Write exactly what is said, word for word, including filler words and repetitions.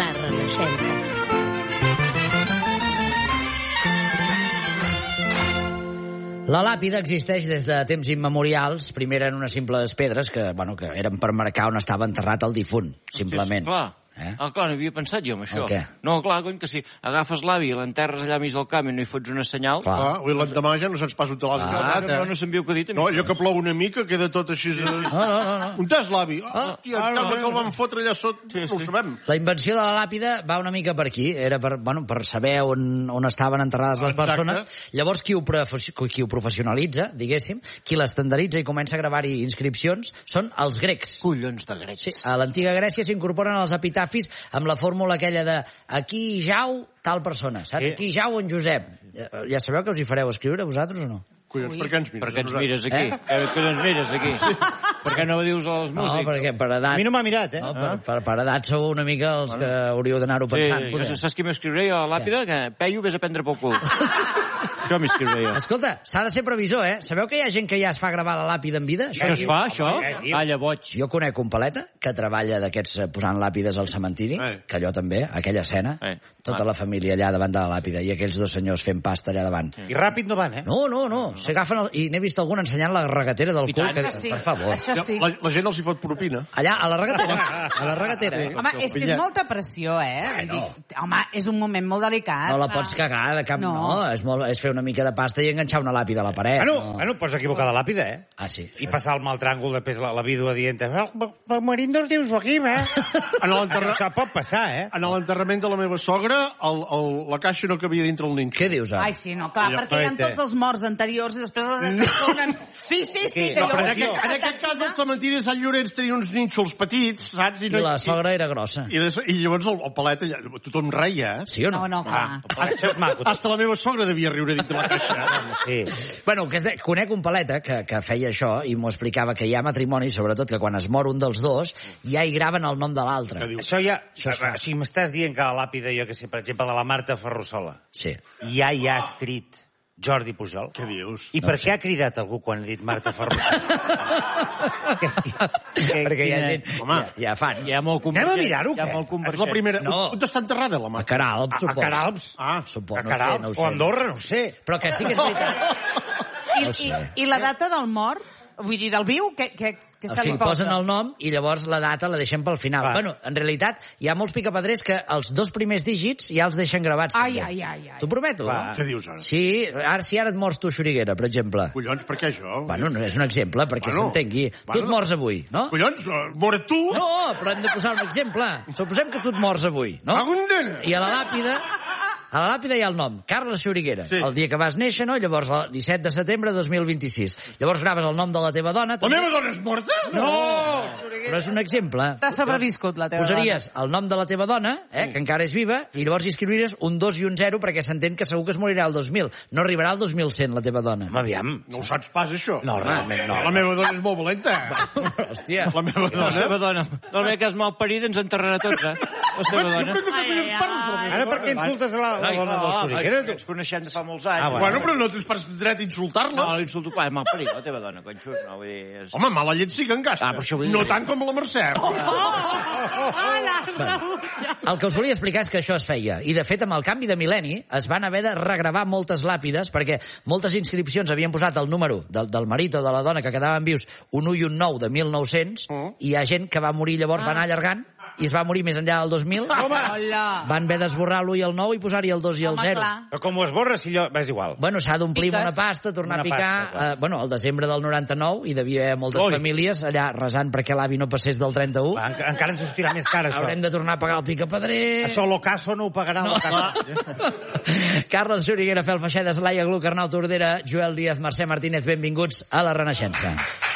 La Renaixença. La làpida existeix des de temps immemorials. Primer eren unes simples pedres que, bueno, que eren per marcar on estava enterrat el difunt, simplement. Sí, clar. Eh? Ah, clar, no havia pensat jo en això. El què? No, clar, cony, que si agafes l'avi i l'enterres allà mig del camp i no hi fots una senyal... Clar. Ah, avui l'endemà ja no saps pas on te l'has Ah, quedat, no, eh? no sabíeu què ha dit. No, allò que plou una mica queda tot així... No, no, no. no. On és l'avi? Ah, hòstia, Ah, em sembla no, que el van fotre allà sota, Sí, no ho sí. sabem. La invenció de la làpida va una mica per aquí. Era per, bueno, per saber on, on estaven enterrades les Exacte. persones. Llavors, qui ho, profes- qui ho professionalitza, diguéssim, qui l'estandarditza i comença a gravar-hi inscripcions, són els grecs. Collons de grecs. Sí, a l'antiga Grècia s'incorporen els epitafis amb la fórmula aquella de aquí jau tal persona, saps? Sí. Aquí jau en Josep. Ja- Ja sabeu que us hi fareu escriure, vosaltres, o no? Collons, per què ens mires? Per què ens a mires nosaltres? aquí? Eh? Que ens mires aquí? Per què no ho dius als No, músics? perquè per edat... A mi no m'ha mirat, eh? No, per, per, per edat sou una mica els que hauríeu d'anar-ho pensant. Sí, poder. jo, saps qui m'escriuré jo a la làpida? Que Peyu, vés a prendre pel cul. Això m'escriuré jo. Escolta, s'ha de ser previsor, eh? Sabeu que hi ha gent que ja es fa gravar la làpida en vida? Això es fa, això? eh, diu. Calla, boig. Jo conec un paleta que treballa d'aquests eh, posant làpides al cementiri, Eh. que allò també, aquella escena, Eh. tota Ah. la família allà davant de la làpida i aquells dos senyors fent pasta allà davant. I ràpid no van, eh? No, no, no, s'agafen el... i n'he vist algun ensenyant la regatera del I cul, tant. que, Això sí, per favor. això sí. La, la gent els hi fot propina. Allà, a la regatera, a la regatera. Eh? Home, és que és molta pressió, eh? Vull dir, home, és un moment molt delicat. No la pots cagar de cap... No, No. no és, molt, és fer una mica de pasta i enganxar una làpida a la paret. Bueno, no. bueno, pots equivocar de làpida, eh? Ah, sí. I passar el mal tràngol després la, la vídua dient va morint dos dius aquí, eh? En l'enterra- Això pot passar, eh? En l'enterrament de la meva sogra, el, el, la caixa no cabia dintre el ninxo. Què dius, ara? Ai, sí, no, clar, Ja, perquè hi ha oita. tots els morts anteriors i després els donen... Sí, sí, sí, que No, jo... Però en aquest, en aquest cas, el cementiri de Sant Llorenç tenia uns nínxols petits, saps? I la sogra era grossa. I, i, i llavors el, el paleta, ja, tothom reia, eh? Sí o no? No, no, clar. Això és maco. Hasta la meva sogra devia riure dintre la caixa. Sí. Bueno, que es de... conec un paleta que, que feia això i m'ho explicava, que hi ha matrimoni, sobretot que quan es mor un dels dos, ja hi graven el nom de l'altre. Que diu? Això ja... Això es fa. Si m'estàs dient que a la làpida, jo que sé, per exemple, de la Marta Ferrusola, Sí. ja hi ha escrit Jordi Pujol. Què dius? I per què ha cridat algú quan ha dit Marta Ferrusola? Perquè hi ha gent... Home. Ja, ja fan. Hi ha molt Anem a convergent. mirar-ho, Hi ha què? molt És convergent. la primera... No. On està enterrada, la A mà? Caralp, A, a suposo. Caralps? Ah, Suposo, A no ho sé, Caralps no ho o sé. a Andorra, no ho sé. Però que sí que és veritat. I, No i, sé. I la data del mort, vull dir, del viu, que, que, que O se sigui, li posen posa? el nom i llavors la data la deixen pel final. Clar. Bueno, en realitat, hi ha molts picapedrers que els dos primers dígits ja els deixen gravats. Ai, també. ai, ai, ai. T'ho prometo. Clar. Què dius ara? Sí, ara, si ara et mors tu, Xuriguera, per exemple. Collons, per què això? Bueno, no és un exemple, perquè Bueno, s'entengui. Tu bueno. et mors avui, no? Collons, eh, mora't tu! No, però hem de posar un exemple. Suposem que tu et mors avui, no? Agunden! I a la làpida... A la làpida hi ha el nom, Carles Xuriguera, Sí. el dia que vas néixer, no? Llavors, el disset de setembre de dos mil vint-i-sis. Llavors graves el nom de la teva dona... La també. meva dona és morta? No! Però és un exemple. T'ha sobreviscut la teva Posaries el nom de la teva dona, eh, que encara és viva, i llavors hi escriuries un dos i un zero perquè s'entén que segur que es morirà el dos mil. No arribarà al dos mil cent, la teva dona. Home, aviam. No ho saps pas, això. No, realment no. La meva dona és molt valenta. Hòstia. La meva La seva dona... dona. Del bé que és mal parida ens enterrarà tots, eh? La seva dona. Ara per què insultes a la, la dona del Xuriguera, tu? Ens coneixem de fa molts anys. Ah, Bueno, però no tens pas dret a No, insultar-la. l'insulto pas, és mal parida, la teva dona, quan xut, no, vull dir... És... Home, mala llet sí que en gasta. Ah, per això vull dir. No tant com la Mercè. El que us volia explicar és que això es feia. I, de fet, amb el canvi de mil·lenni es van haver de regravar moltes làpides perquè moltes inscripcions havien posat el número del, del marit o de la dona que quedaven vius un u i un nou de mil nou-cents Mm. i hi ha gent que va morir llavors, va anar allargant i es va morir més enllà del dos mil. Hola. Van haver d'esborrar l'u i el nou i posar-hi el dos i el Home, zero. clar. Però com ho esborres, si allò... Va, és igual. Bueno, s'ha d'omplir amb Piques. una pasta, tornar Una a picar... pasta, clar. eh, bueno, al desembre del noranta-nou hi devia haver moltes Ui. famílies allà resant perquè l'avi no passés del trenta-u. Va, enca- encara ens sortirà més car, això. Haurem de tornar a pagar el picapedrer... Això l'Ocaso no ho pagarà No. l'Ocaso. Carles Xuriguera, Fel Feixedes, Laia Gluck, Arnau Tordera, Joel Díaz, Mercè Martínez, benvinguts a La Renaixença.